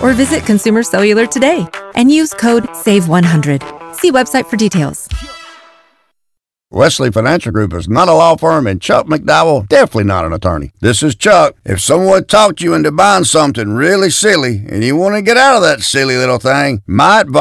or visit Consumer Cellular today and use code SAVE100. See website for details. Wesley Financial Group is not a law firm, and Chuck McDowell definitely not an attorney. This is Chuck. If someone talked you into buying something really silly and you want to get out of that silly little thing, my advice